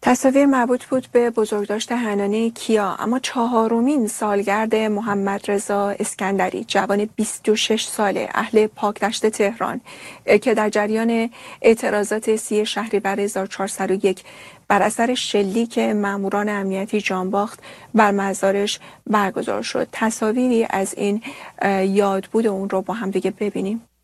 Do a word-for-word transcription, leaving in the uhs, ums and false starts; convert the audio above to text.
تصاویر مربوط بود به بزرگداشت حنانه کیا، اما چهارمین سالگرد محمد رضا اسکندری، جوان بیست و شش ساله اهل پاکدشت تهران که در جریان اعتراضات سی شهریور هزار و چهارصد و یک بر اثر شلیک ماموران امنیتی جان باخت، بر مزارش برگزار شد. تصاویری از این یادبود اون رو با هم دیگه ببینیم.